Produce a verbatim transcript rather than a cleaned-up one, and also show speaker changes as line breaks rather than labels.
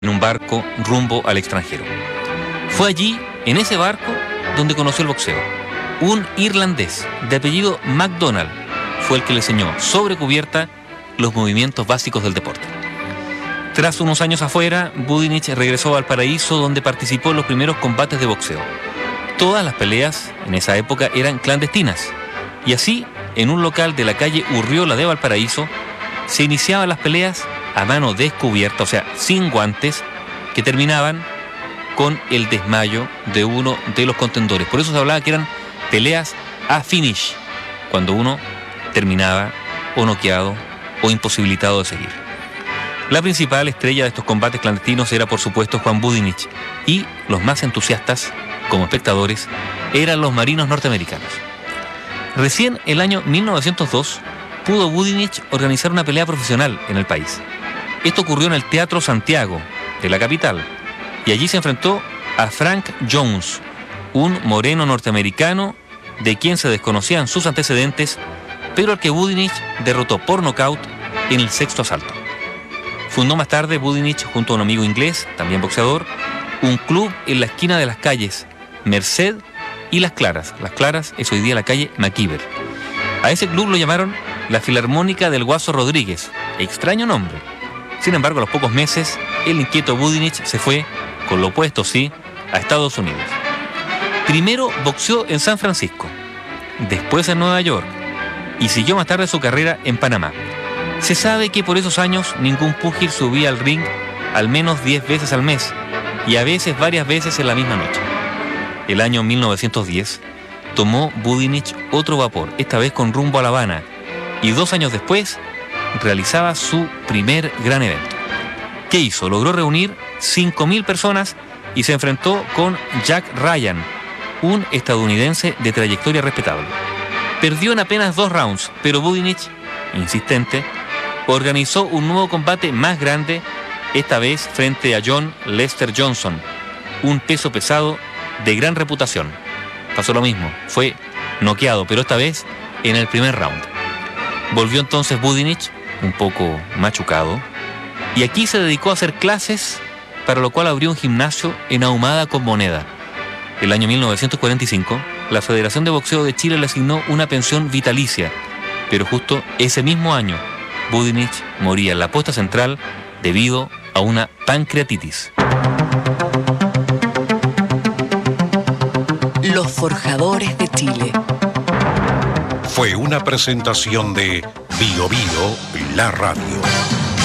en un barco rumbo al extranjero. Fue allí, en ese barco, donde conoció el boxeo. Un irlandés de apellido McDonald fue el que le enseñó sobre cubierta los movimientos básicos del deporte. Tras unos años afuera, Budinich regresó a Valparaíso, donde participó en los primeros combates de boxeo. Todas las peleas en esa época eran clandestinas, y así, en un local de la calle Urriola de Valparaíso, se iniciaban las peleas a mano descubierta, o sea, sin guantes, que terminaban con el desmayo de uno de los contendores. Por eso se hablaba que eran peleas a finish, cuando uno terminaba o noqueado o imposibilitado de seguir. La principal estrella de estos combates clandestinos era, por supuesto, Juan Budinich, y los más entusiastas, como espectadores, eran los marinos norteamericanos. Recién el año mil novecientos dos pudo Budinich organizar una pelea profesional en el país. Esto ocurrió en el Teatro Santiago, de la capital, y allí se enfrentó a Frank Jones, un moreno norteamericano de quien se desconocían sus antecedentes, pero al que Budinich derrotó por nocaut en el sexto asalto. Fundó más tarde Budinich, junto a un amigo inglés, también boxeador, un club en la esquina de las calles Merced y Las Claras. Las Claras es hoy día la calle McKeever. A ese club lo llamaron la Filarmónica del Guaso Rodríguez. Extraño nombre. Sin embargo, a los pocos meses, el inquieto Budinich se fue, con lo opuesto sí, a Estados Unidos. Primero boxeó en San Francisco, después en Nueva York, y siguió más tarde su carrera en Panamá. Se sabe que por esos años ningún púgil subía al ring al menos diez veces al mes, y a veces varias veces en la misma noche. El año mil novecientos diez tomó Budinich otro vapor, esta vez con rumbo a La Habana, y dos años después realizaba su primer gran evento. ¿Qué hizo? Logró reunir cinco mil personas y se enfrentó con Jack Ryan, un estadounidense de trayectoria respetable. Perdió en apenas dos rounds, pero Budinich, insistente, organizó un nuevo combate más grande, esta vez frente a John Lester Johnson, un peso pesado de gran reputación. Pasó lo mismo, fue noqueado, pero esta vez en el primer round. Volvió entonces Budinich, un poco machucado, y aquí se dedicó a hacer clases, para lo cual abrió un gimnasio en Ahumada con Moneda. El año mil novecientos cuarenta y cinco, la Federación de Boxeo de Chile le asignó una pensión vitalicia, pero justo ese mismo año, Budinich moría en la posta central debido a una pancreatitis.
Los Forjadores de Chile.
Fue una presentación de Bio Bio, la radio.